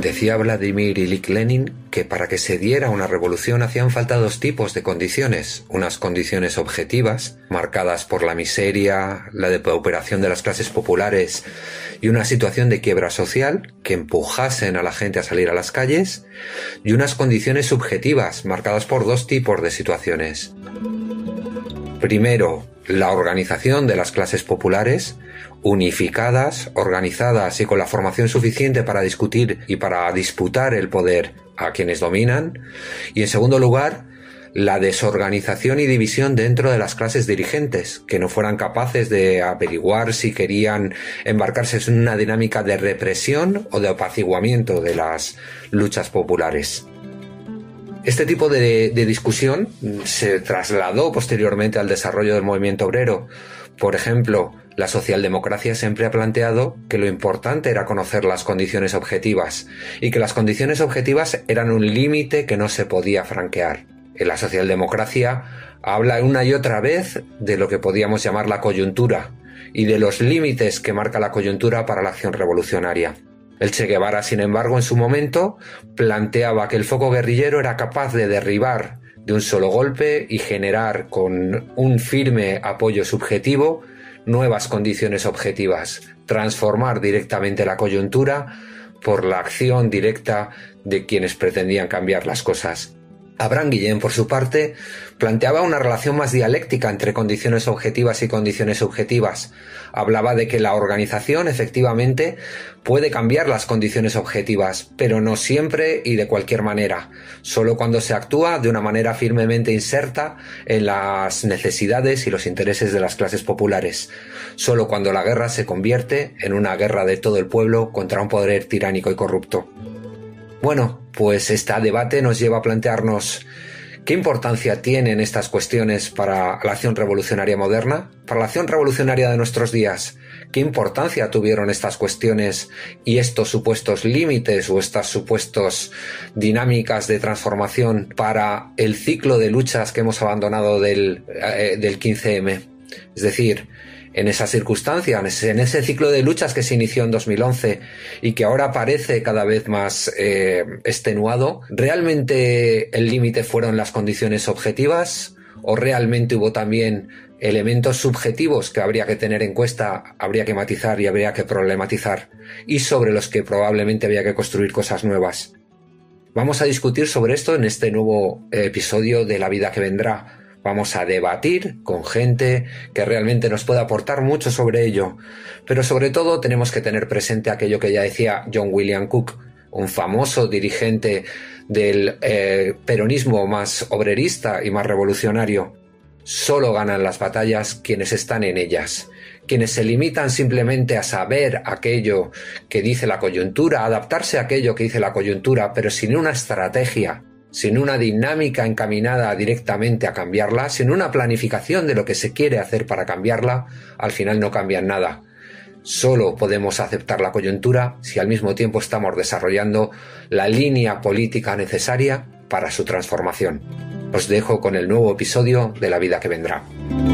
Decía Vladimir Ilich Lenin que para que se diera una revolución hacían falta dos tipos de condiciones, unas condiciones objetivas, marcadas por la miseria, la depauperación de las clases populares y una situación de quiebra social que empujasen a la gente a salir a las calles, y unas condiciones subjetivas, marcadas por dos tipos de situaciones. Primero, la organización de las clases populares, unificadas, organizadas y con la formación suficiente para discutir y para disputar el poder a quienes dominan. Y en segundo lugar, la desorganización y división dentro de las clases dirigentes, que no fueran capaces de averiguar si querían embarcarse en una dinámica de represión o de apaciguamiento de las luchas populares. Este tipo de discusión se trasladó posteriormente al desarrollo del movimiento obrero. Por ejemplo, la socialdemocracia siempre ha planteado que lo importante era conocer las condiciones objetivas y que las condiciones objetivas eran un límite que no se podía franquear. En la socialdemocracia habla una y otra vez de lo que podíamos llamar la coyuntura y de los límites que marca la coyuntura para la acción revolucionaria. El Che Guevara, sin embargo, en su momento planteaba que el foco guerrillero era capaz de derribar de un solo golpe y generar con un firme apoyo subjetivo nuevas condiciones objetivas, transformar directamente la coyuntura por la acción directa de quienes pretendían cambiar las cosas. Abraham Guillén, por su parte, planteaba una relación más dialéctica entre condiciones objetivas y condiciones subjetivas. Hablaba de que la organización, efectivamente, puede cambiar las condiciones objetivas, pero no siempre y de cualquier manera, solo cuando se actúa de una manera firmemente inserta en las necesidades y los intereses de las clases populares, solo cuando la guerra se convierte en una guerra de todo el pueblo contra un poder tiránico y corrupto. Bueno, pues este debate nos lleva a plantearnos ¿qué importancia tienen estas cuestiones para la acción revolucionaria moderna? Para la acción revolucionaria de nuestros días, ¿qué importancia tuvieron estas cuestiones y estos supuestos límites o estas supuestas dinámicas de transformación para el ciclo de luchas que hemos abandonado del 15M? Es decir, en esas circunstancias, en ese ciclo de luchas que se inició en 2011 y que ahora parece cada vez más extenuado, ¿realmente el límite fueron las condiciones objetivas o realmente hubo también elementos subjetivos que habría que tener en cuenta, habría que matizar y habría que problematizar y sobre los que probablemente había que construir cosas nuevas? Vamos a discutir sobre esto en este nuevo episodio de La Vida que Vendrá. Vamos a debatir con gente que realmente nos puede aportar mucho sobre ello, pero sobre todo tenemos que tener presente aquello que ya decía John William Cook, un famoso dirigente del peronismo más obrerista y más revolucionario. Solo ganan las batallas quienes están en ellas, quienes se limitan simplemente a saber aquello que dice la coyuntura, a adaptarse a aquello que dice la coyuntura, pero sin una estrategia, sin una dinámica encaminada directamente a cambiarla, sin una planificación de lo que se quiere hacer para cambiarla, al final no cambian nada. Solo podemos aceptar la coyuntura si al mismo tiempo estamos desarrollando la línea política necesaria para su transformación. Os dejo con el nuevo episodio de La Vida que Vendrá.